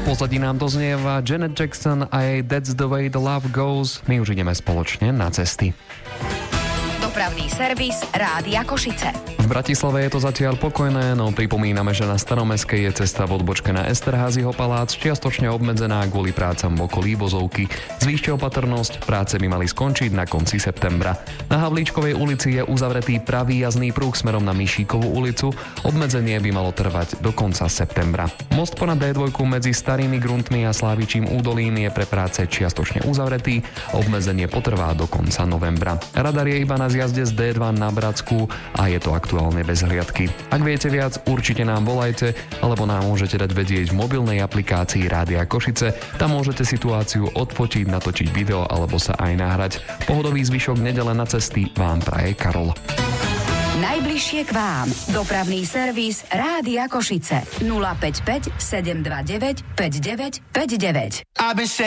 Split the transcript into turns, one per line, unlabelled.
pozadí nám doznieva Janet Jackson a jej That's the way the love goes. My už ideme spoločne na cesty.
Dopravný servis Rádia Košice.
V Bratislave je to zatiaľ pokojné, no pripomíname, že na Staromestskej je cesta v odbočke na Esterházyho palác čiastočne obmedzená kvôli prácam v okolí Vozovky. Zvýšte opatrnosť, práce by mali skončiť na konci septembra. Na Havlíčkovej ulici je uzavretý pravý jazdný pruh smerom na Mišíkovú ulicu, obmedzenie by malo trvať do konca septembra. Most ponad D2 medzi Starými Gruntmi a Slávičím údolím je pre práce čiastočne uzavretý, obmedzenie potrvá do konca novembra. Radar je iba na zjazde z D2 na Bratsku a je to aktuálne bez hliadky. Ak viete viac, určite nám volajte, alebo nám môžete dať vedieť v mobilnej aplikácii Rádia Košice. Tam môžete situáciu odfotiť, natočiť video alebo sa aj nahrať. Pohodový zvyšok nedele na cesty vám praje Karol.
Najbližšie k vám. Dopravný servis Rádia Košice. 055 729 5959.